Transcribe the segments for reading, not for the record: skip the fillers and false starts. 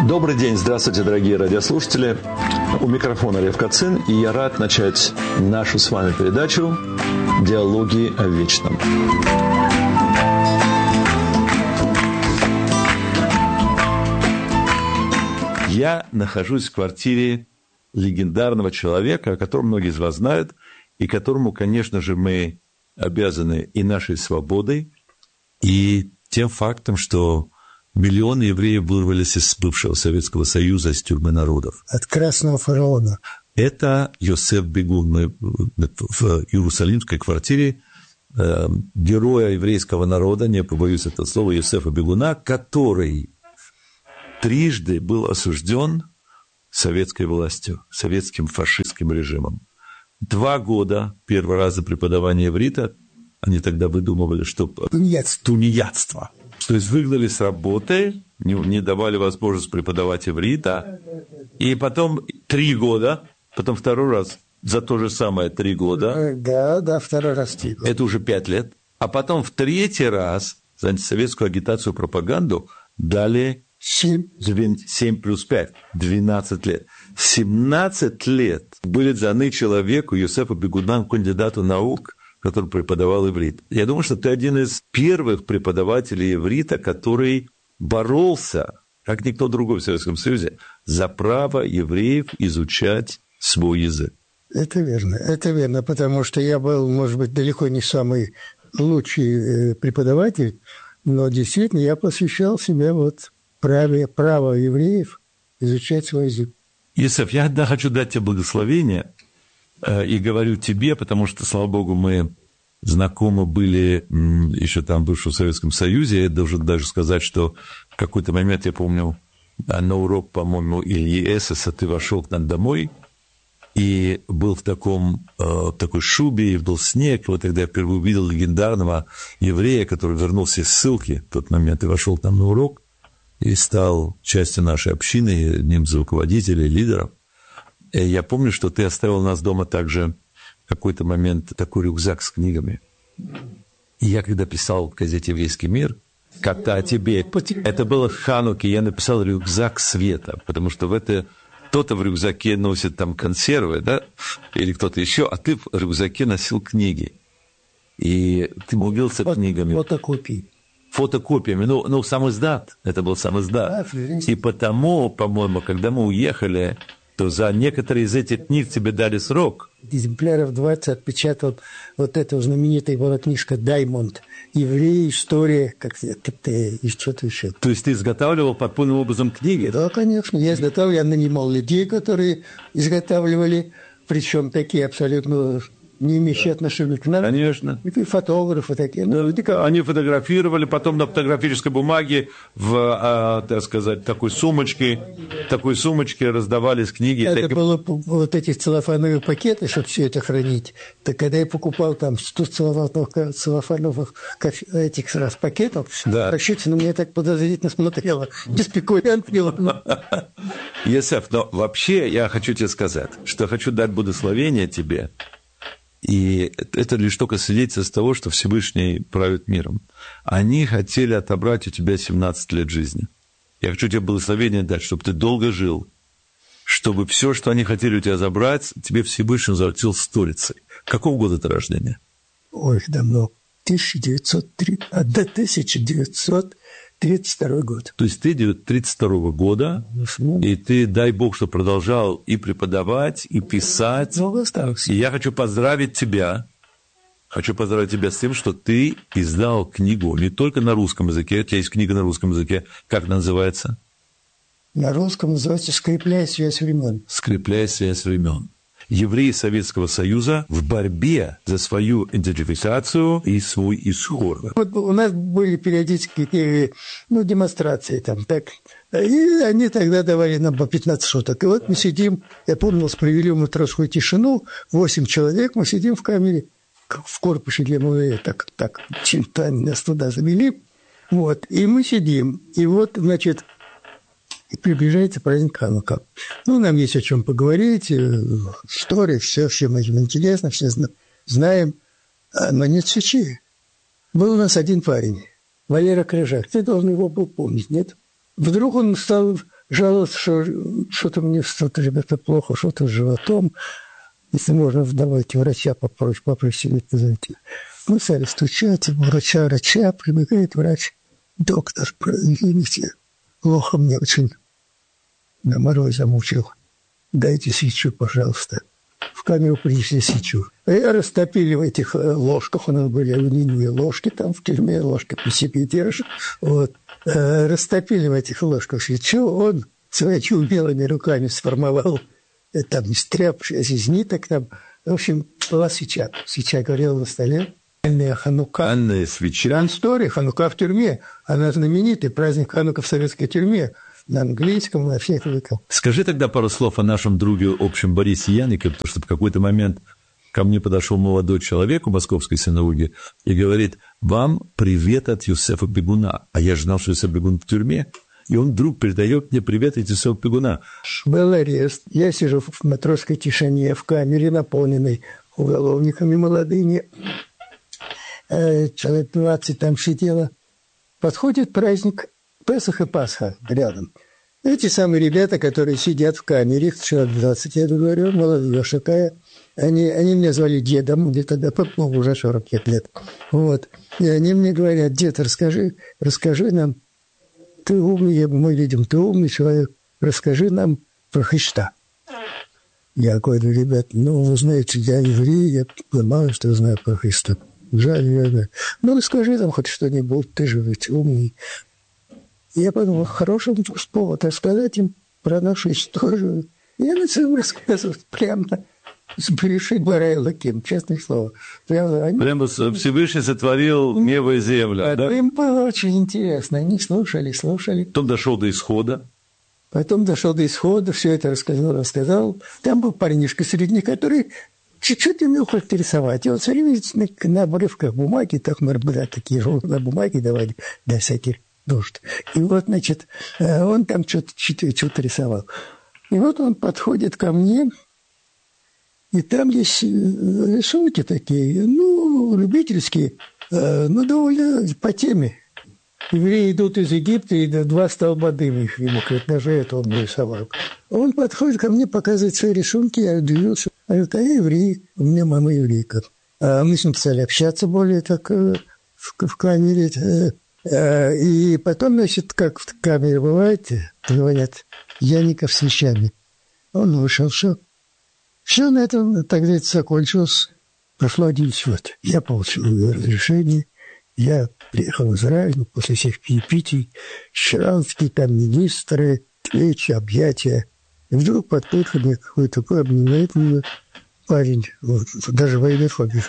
Добрый день, здравствуйте, дорогие радиослушатели. У микрофона Лев Кацин, и я рад начать нашу с вами передачу «Диалоги о вечном». Я нахожусь в квартире легендарного человека, о котором многие из вас знают, и которому, конечно же, мы обязаны и нашей свободой, и тем фактом, что миллионы евреев вырвались из бывшего Советского Союза, из тюрьмы народов. От красного фараона. Это Йосеф Бегун. Мы в иерусалимской квартире героя еврейского народа, не побоюсь этого слова, Йосефа Бегуна, который трижды был осужден советской властью, советским фашистским режимом. 2 года, первый раз за преподавание иврита, они тогда выдумывали, что тунеядство. То есть выгнали с работы, не давали возможность преподавать иврита, и потом 3 года, потом второй раз за то же самое 3 года. Да, второй раз 3 года. Это уже 5 лет. А потом в 3-й раз за антисоветскую агитацию и пропаганду дали 7 плюс 5, 12 лет. 17 лет были даны человеку, Йосефу Бегуну, кандидату наук, который преподавал иврит. Я думаю, что ты один из первых преподавателей иврита, который боролся, как никто другой в Советском Союзе, за право евреев изучать свой язык. Это верно, потому что я был, может быть, далеко не самый лучший преподаватель, но действительно я посвящал себя право евреев изучать свой язык. Йосеф, я хочу дать тебе благословение, и говорю тебе, потому что, слава Богу, мы знакомы были еще там в бывшем Советском Союзе. Я должен даже сказать, что в какой-то момент, я помню, на урок, по-моему, Ильи Эссеса ты вошел к нам домой и был в такой шубе, и был снег. Вот тогда я впервые увидел легендарного еврея, который вернулся из ссылки в тот момент и вошел к нам на урок и стал частью нашей общины, одним из руководителей, лидеров. И я помню, что ты оставил у нас дома также в какой-то момент такой рюкзак с книгами. И я, когда писал в газете «Еврейский мир», как-то о тебе, это было в Хануке, я написал «Рюкзак света», потому что кто-то в рюкзаке носит там консервы, да, или кто-то еще, а ты в рюкзаке носил книги. И ты молился книгами. Фотокопиями. Ну, сам издат. Это был сам издат. И потому, по-моему, когда мы уехали, то за некоторые из этих книг тебе дали срок. Экземпляров 20 отпечатал эта знаменитая была книжка «Даймонд». «Евреи. История». И что-то еще. То есть ты изготавливал подпольным образом книги? Да, конечно. Я нанимал людей, которые изготавливали, причем такие абсолютно не имеющие отношения к нам. Конечно. И фотографы такие. Они фотографировали, потом на фотографической бумаге в, такой сумочке раздавались книги. Это было этих целлофановых пакетов, чтобы все это хранить. Так когда я покупал там 100 целлофановых этих пакетов, да. Рассчитывается, на меня так подозрительно смотрело. Беспекулянтило. Йосеф, но вообще я хочу тебе сказать, что хочу дать благословение тебе. И это лишь только свидетельство того, что Всевышний правит миром. Они хотели отобрать у тебя 17 лет жизни. Я хочу тебе благословение дать, чтобы ты долго жил, чтобы все, что они хотели у тебя забрать, тебе Всевышний возвратил столицей. Какого года ты рождения? Ой, давно. 1932 год. То есть ты 1932 года, и ты, дай Бог, что продолжал и преподавать, и писать. Много осталось. И я хочу поздравить тебя с тем, что ты издал книгу не только на русском языке, у тебя есть книга на русском языке, как она называется? На русском называется «Скрепляя связь времен». «Скрепляя связь времен». Евреи Советского Союза в борьбе за свою идентификацию и свой исход. У нас были периодические демонстрации там, так, и они тогда давали нам по 15 суток. И мы сидим, я помню, провели матросскую тишину, 8 человек, мы сидим в камере, в корпусе для МВД, так, чем-то нас туда завели, и мы сидим, и и приближается праздник Ханука. Нам есть о чем поговорить, история, все этим интересно, все знаем, но нет свечи. Был у нас один парень, Валера Крыжак, ты должен его был помнить, нет? Вдруг он стал жаловался, что что-то мне, что-то, ребята, плохо, что-то с животом. Если можно, давайте врача попросили зайти. Мы стали стучать, врача, прибегает врач. Доктор, извините, плохо мне очень. На мороз замучил. Дайте свечу, пожалуйста. В камеру принесли свечу. Растопили в этих ложках, у нас были алюминиевые ложки, там в тюрьме ложка пятидержит. Вот. Растопили в этих ложках свечу, он своими белыми руками сформовал, там из тряпки, из ниток, там, в общем, была свеча. Свеча горела на столе. Ханука. Анная свеча. История Ханука в тюрьме. Она знаменитый праздник Ханука в советской тюрьме. На английском, на всех языках. Скажи тогда пару слов о нашем друге общем Борисе Янике, потому что в какой-то момент ко мне подошел молодой человек у Московской синагоги и говорит: вам привет от Юсефа Бегуна. А я же знал, что Юсеф Бегун в тюрьме. И он вдруг передает мне привет от Юсефа Бегуна. Был арест. Я сижу в матросской тишине, в камере, наполненной уголовниками молодыми. Человек 20 там сидело. Подходит праздник Песах и Пасха рядом. Эти самые ребята, которые сидят в камере, человек 20, я говорю, молодежь такая, они меня звали дедом, где-то уже 45 лет. Вот. И они мне говорят: дед, расскажи нам, ты умный, мы видим, ты умный человек, расскажи нам про Христа. Я говорю: ребят, вы знаете, я еврей, я понимаю, что я знаю про Христа. Жаль. Расскажи нам хоть что-нибудь, ты же ведь умный. Я подумал, хороший повод рассказать им про нашу историю. Я начал рассказывать прямо с Берешит bara Элоким, честное слово. Прямо Всевышний сотворил небо и землю. Да? Им было очень интересно. Они слушали. Потом дошел до исхода, все это рассказал. Там был парнишка средний, который чуть-чуть умел характеризовать. И он все время на обрывках бумаги, так мы такие желтые бумаги давали для всяких нужд. И вот, значит, он там что-то рисовал. И вот он подходит ко мне, и там есть рисунки такие, любительские, довольно по теме. Евреи идут из Египта, и 2 столба дыма их ему, даже это он нарисовал. Он подходит ко мне, показывает свои рисунки, я удивился. Говорит: а я еврей, у меня мама еврейка. Мы с ним стали общаться более так в камере. И потом, значит, как в камере бывает, говорят: Яников с вещами. Он вышел, все на этом, так сказать, закончилось. Прошло 11 год. Я получил разрешение. Я приехал в Израиль после всех перепитий. Шранские там министры, встречи, объятия. И вдруг подходит ко мне какой-то такой обнимает меня парень, даже военной форме.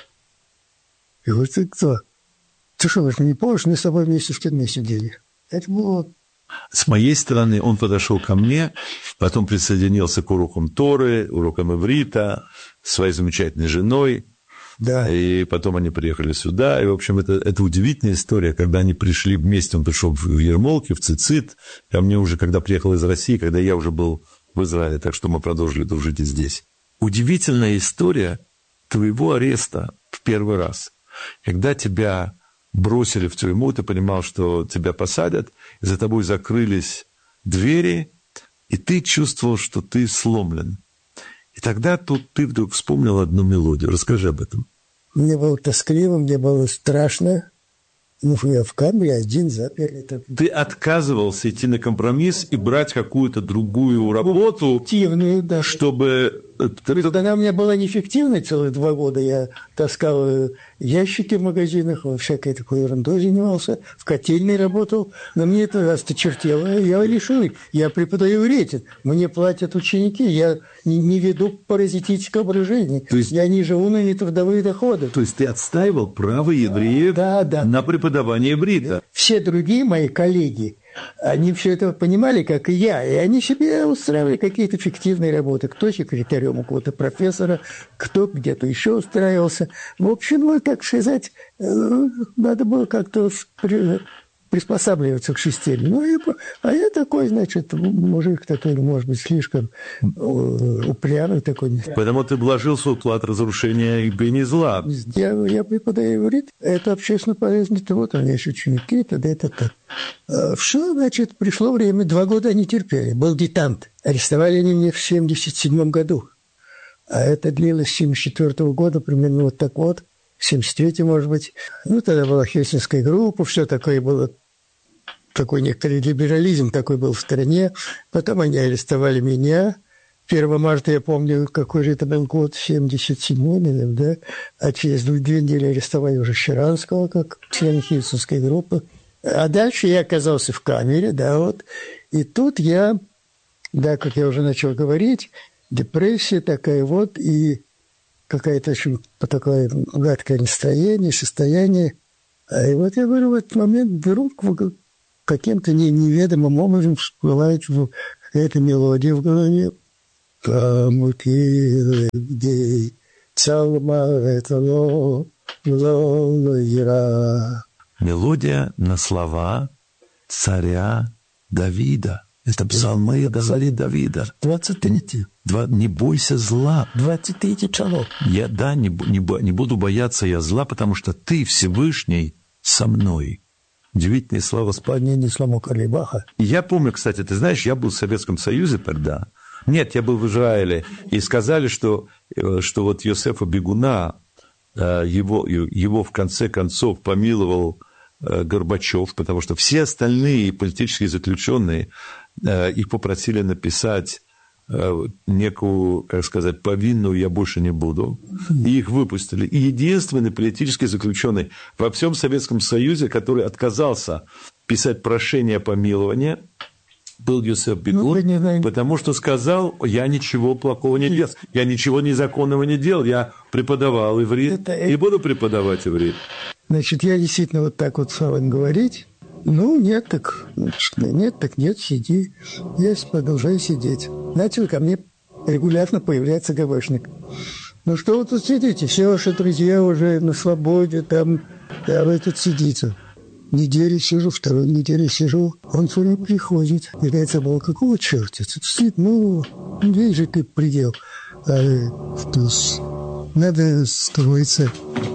И говорит: ты кто? Ты что, не помнишь, мы с тобой вместе в тюрьме сидели? Это было... С моей стороны он подошел ко мне, потом присоединился к урокам Торы, урокам иврита, своей замечательной женой. Да. И потом они приехали сюда. И, в общем, это удивительная история, когда они пришли вместе. Он пришел в Ермолке, в Цицит. Ко мне уже, когда приехал из России, когда я уже был в Израиле. Так что мы продолжили дружить и здесь. Удивительная история твоего ареста в первый раз. Когда тебя бросили в тюрьму, ты понимал, что тебя посадят, и за тобой закрылись двери, и ты чувствовал, что ты сломлен. И тогда тут ты вдруг вспомнил одну мелодию. Расскажи об этом. Мне было тоскливо, мне было страшно. Я в камере один заперли. Ты отказывался идти на компромисс и брать какую-то другую работу, эффективную, да. Чтобы... Она у меня была неэффективной целых 2 года. Я таскал ящики в магазинах, всякой такой ерундой занимался, в котельной работал. Но мне это осточертело. Я решил, я преподаю иврит. Мне платят ученики, я не веду паразитическое образ жизни. То есть... Я не живу на нетрудовые доходы. То есть ты отстаивал право евреев на преподавание иврита? Все другие мои коллеги, они все это понимали, как и я, и они себе устраивали какие-то фиктивные работы. Кто секретарем у кого-то профессора, кто где-то еще устраивался. В общем, так сказать, надо было как-то приспосабливаться к системе. А я такой, значит, мужик такой, может быть, слишком упрямый такой. Поэтому ты вложил свой вклад разрушения и бени зла. Я преподаю иврит. Это общественно полезный труд. У меня есть ученики, тогда это так. Все, значит, пришло время. 2 года они терпели. Был детант. Арестовали они меня в 1977 году. А это длилось с 1974 года, примерно вот так вот. 73-й, может быть. Тогда была хельсинская группа, все такое было, такой некоторый либерализм такой был в стране. Потом они арестовали меня. 1 марта, я помню, какой же это был год, 77-й, да? А через 2 недели арестовали уже Щеранского, как член хельсинской группы. А дальше я оказался в камере, да, вот. И тут я, да, как я уже начал говорить, депрессия такая вот, и какая-то очень такое гадкое настроение, состояние. И вот я говорю, в этот момент вдруг каким-то неведомым образом всплывает какая-то мелодия в голове. Мелодия на слова царя Давида. Это псалмы царя Давида. 23-й. Не бойся зла. 23-й псалом. Я, да, не буду бояться я зла, потому что ты, Всевышний, со мной. Удивительные слова. Исполнение Шломо Карлибаха. И я помню, кстати, ты знаешь, я был в Советском Союзе тогда. Нет, я был в Израиле. И сказали, что вот Йосефа Бегуна, его в конце концов помиловал Горбачев, потому что все остальные политические заключенные, их попросили написать некую, как сказать, повинную «я больше не буду». И их выпустили. И единственный политический заключенный во всем Советском Союзе, который отказался писать прошение о помиловании, был Йосеф Бегун, потому что сказал, я ничего плохого не делал, я ничего незаконного не делал, я преподавал иврит и буду преподавать иврит. Значит, я действительно вот так вот стал им говорить. Нет, так нет, сиди. Я продолжаю сидеть. Начал ко мне регулярно появляться ГБшник. Что вы тут сидите? Все ваши друзья уже на свободе, а вы тут сидите. Неделю сижу, 2 неделю сижу. Он все время приходит. И я забыл, какого черта? Тут сидит, здесь же ты предел. Надо строиться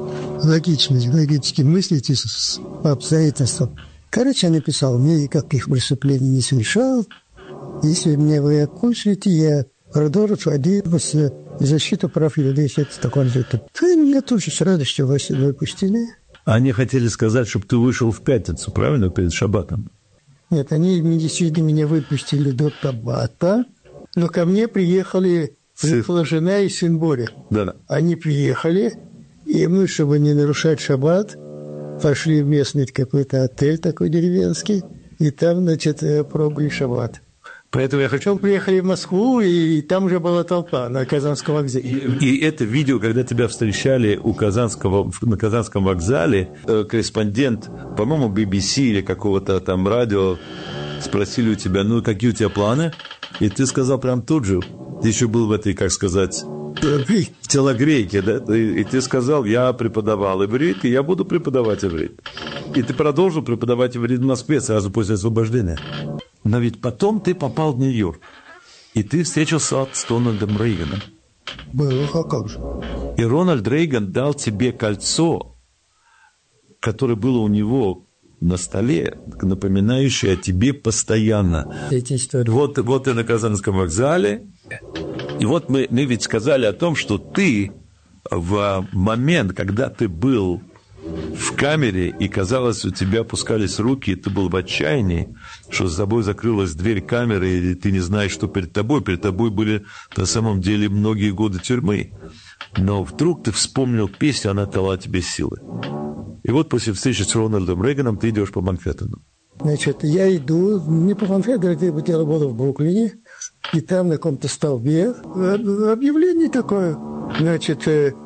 логически мыслить по обстоятельствам. Короче, я написал, мне никаких преступлений не совершал. Если меня вы окончите, я продолжу защиту прав людей. Меня тоже с радостью вас выпустили. Они хотели сказать, чтобы ты вышел в пятницу, правильно, перед шаббатом? Нет, они действительно меня выпустили до шаббата, но ко мне приехала жена и сын Боря. Да. Они приехали, и мы, чтобы не нарушать шаббат, пошли в местный какой-то отель такой деревенский, и там, пробовали шаббат. Поэтому я хочу... Приехали в Москву, и там уже была толпа на Казанском вокзале. И это видео, когда тебя встречали на Казанском вокзале, корреспондент, по-моему, BBC или какого-то там радио, спросили у тебя, какие у тебя планы? И ты сказал прям тут же, ты еще был в этой, как сказать, в телогрейке, да? И ты сказал, я преподавал иврит, и я буду преподавать иврит. И ты продолжил преподавать иврит в Москве сразу после освобождения. Но ведь потом ты попал в Нью-Йорк, и ты встретился с Рональдом Рейганом. Было, а как же? И Рональд Рейган дал тебе кольцо, которое было у него на столе, напоминающее о тебе постоянно. Эти истории. Вот ты на Казанском вокзале, и вот мы ведь сказали о том, что ты в момент, когда ты был в камере, и, казалось, у тебя опускались руки, и ты был в отчаянии, что за тобой закрылась дверь камеры, и ты не знаешь, что перед тобой. Перед тобой были, на самом деле, многие годы тюрьмы. Но вдруг ты вспомнил песню, она дала тебе силы. И вот после встречи с Рональдом Рейганом ты идешь по Манхэттену. Значит, я иду, не по Манхэттену, я работал в Бруклине, и там на каком-то столбе объявление такое. Значит,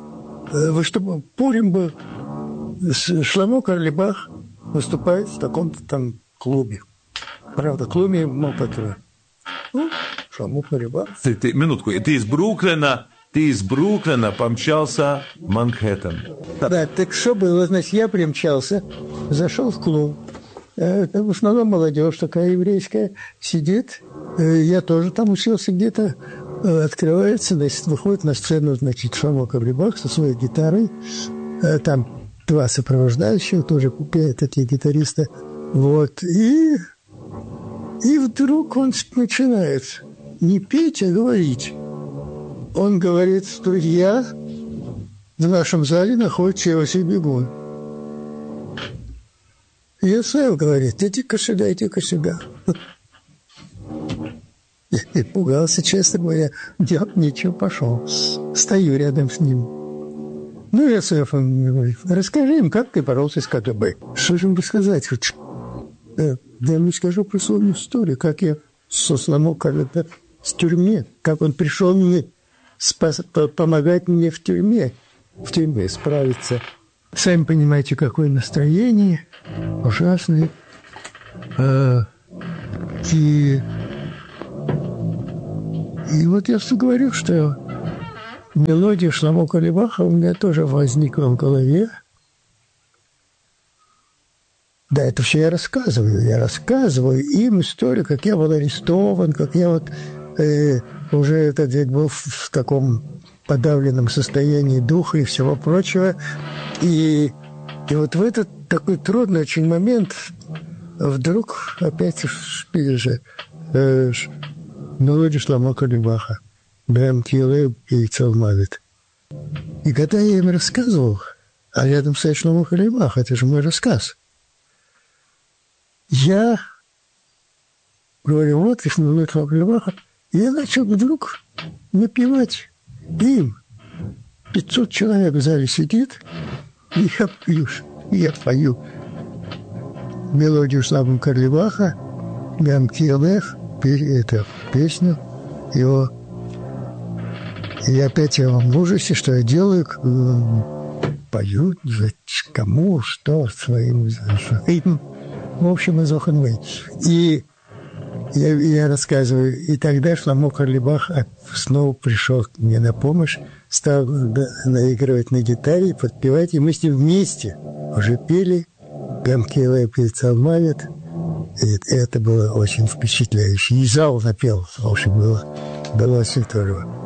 Пурим был. Шломо Карлибах выступает в таком-то там клубе. Правда, клубе Мопатова. Шломо Карлибах. Ты минутку, ты из Бруклина помчался в Манхэттен. Да, так что было? Значит, я примчался, зашел в клуб. В основном молодежь такая еврейская сидит. Я тоже там учился где-то. Открывается, значит, выходит на сцену, значит, Шломо Карлибах со своей гитарой. Там два сопровождающих, тоже пеют эти гитаристы. Вот. И вдруг он начинает не петь, а говорить. Он говорит, что в нашем зале находится Иосиф Бегун. Йосеф говорит, иди-ка сюда. Я испугался, честно говоря. Делать нечего, пошел. Стою рядом с ним. Ну, Йосеф, он говорит, расскажи им, как ты боролся с КГБ. Что же им рассказать? Я ему скажу пословную историю, как я со Шломо Карлибах в тюрьме, как он пришел мне помогать мне в тюрьме справиться. Сами понимаете, какое настроение ужасное. И вот я говорю, что мелодия Шломо Карлибаха у меня тоже возникла в голове. Да, это все я рассказываю. Я рассказываю им историю, как я был арестован, как я вот уже был в таком подавленном состоянии духа и всего прочего. И вот в этот такой трудный очень момент вдруг опять же мелодия Шломо Карлибаха «Бэм Килэ и Цалмавит». И когда я им рассказывал, а рядом стоит Шломо Карлибах, это же мой рассказ, я говорю, вот, мелодия Шломо Карлибаха, и я начал вдруг напевать им. 500 человек в зале сидит, и я пою мелодию Шломо Карлибаха, «Бэм Килэ», эту песню его. И опять я в ужасе, что я делаю, пою, кому, что, своим. В общем, из Оханвей. И я рассказываю, и тогда Шломо Карлибах снова пришел мне на помощь, стал наигрывать на гитаре, подпевать, и мы с ним вместе уже пели «Бэм Килэ и Цалмавит». И это было очень впечатляюще. И зал напел, в общем, было очень здорово.